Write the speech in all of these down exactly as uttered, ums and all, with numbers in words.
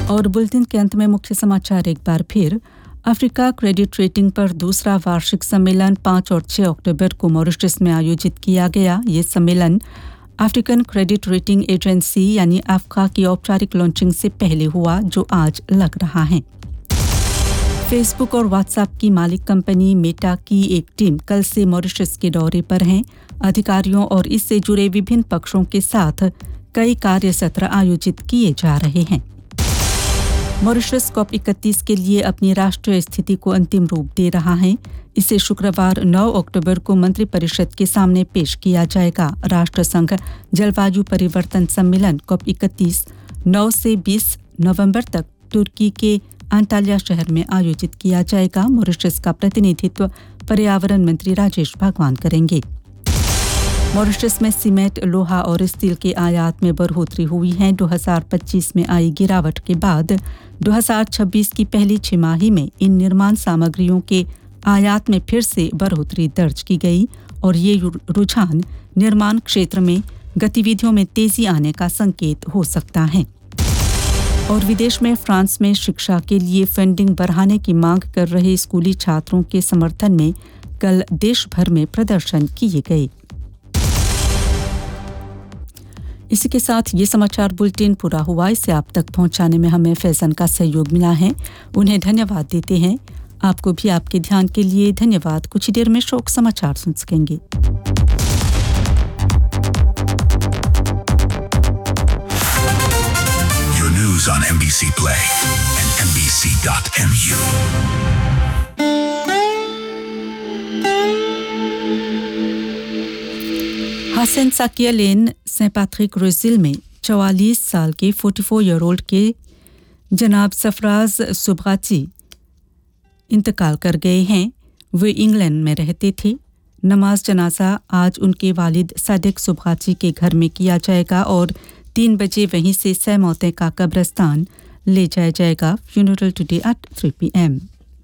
और बुलेटिन के अंत में मुख्य समाचार एक बार फिर। अफ्रीका क्रेडिट रेटिंग पर दूसरा वार्षिक सम्मेलन पाँच और छह अक्टूबर को मॉरिशस में आयोजित किया गया। ये सम्मेलन अफ्रीकन क्रेडिट रेटिंग एजेंसी यानी अफ्का की औपचारिक लॉन्चिंग से पहले हुआ, जो आज लग रहा है। फेसबुक और व्हाट्सएप की मालिक कंपनी मेटा की एक टीम कल से मॉरिशस के दौरे पर है। अधिकारियों और इससे जुड़े विभिन्न पक्षों के साथ कई कार्य सत्र आयोजित किए जा रहे हैं। मॉरिशस कॉप इकतीस के लिए अपनी राष्ट्रीय स्थिति को अंतिम रूप दे रहा है। इसे शुक्रवार नौ अक्टूबर को मंत्रिपरिषद के सामने पेश किया जाएगा। राष्ट्रसंघ जलवायु परिवर्तन सम्मेलन कॉप इकतीस नौ से बीस नवंबर तक तुर्की के अंटाल्या शहर में आयोजित किया जाएगा। मॉरिशस का प्रतिनिधित्व पर्यावरण मंत्री राजेश भगवान करेंगे। मॉरिशस में सीमेंट, लोहा और स्टील के आयात में बढ़ोतरी हुई है। दो हज़ार पच्चीस में आई गिरावट के बाद दो हज़ार छब्बीस की पहली छमाही में इन निर्माण सामग्रियों के आयात में फिर से बढ़ोतरी दर्ज की गई और ये रुझान निर्माण क्षेत्र में गतिविधियों में तेजी आने का संकेत हो सकता है। और विदेश में फ्रांस में शिक्षा के लिए फंडिंग बढ़ाने की मांग कर रहे स्कूली छात्रों के समर्थन में कल देश भर में प्रदर्शन किए गए। इसी के साथ ये समाचार बुलेटिन पूरा हुआ। इसे आप तक पहुंचाने में हमें फैजन का सहयोग मिला है, उन्हें धन्यवाद देते हैं। आपको भी आपके ध्यान के लिए धन्यवाद। कुछ देर में शोक समाचार सुन सकेंगे। Your news on M B C Play and M B C dot M U. Hasan Saikia lane Saint Patrick रोजिल में चवालीस साल के चौवालीस ईयर ओल्ड के जनाब सफराज सुबगाची इंतकाल कर गए हैं। वे इंग्लैंड में रहते थे। नमाज जनाजा आज उनके वालिद सादिक सुबगाची के घर में किया जाएगा और तीन बजे वहीं से सह मौते का कब्रिस्तान ले जाया जाएगा। Funeral today at three P M.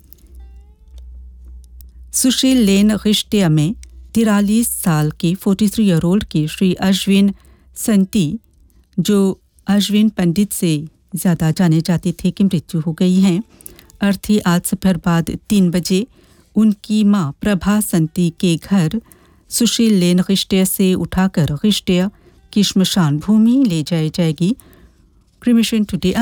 Sushil लेन रिश्तिया में तिरालीस साल के तैंतालीस ईयर ओल्ड के श्री अश्विन संती, जो अश्विन पंडित से ज़्यादा जाने जाते थे, की मृत्यु हो गई है। अर्थी आज दोपहर बाद तीन बजे उनकी मां प्रभा संती के घर सुशील लेन रिश्तिया से उठाकर रिश्तिया की श्मशान भूमि ले जाई जाएगी। Cremation today